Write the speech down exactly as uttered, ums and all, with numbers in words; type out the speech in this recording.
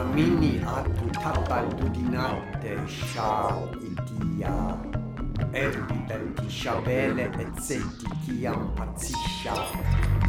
Mini atu tabaldudinate sha idia Erbi belti sciabele e zetti chi impazziscia